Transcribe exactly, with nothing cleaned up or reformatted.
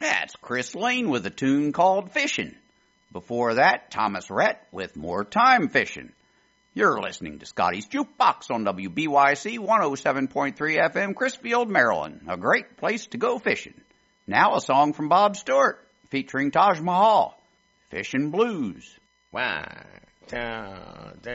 That's Chris Lane with a tune called Fishin'. Before that, Thomas Rhett with More Time Fishin'. You're listening to Scotty's Jukebox on W B Y C one oh seven point three F M, Chrisfield, Maryland. A great place to go fishing. Now a song from Bob Stewart featuring Taj Mahal. Fishin' Blues. One, two, three.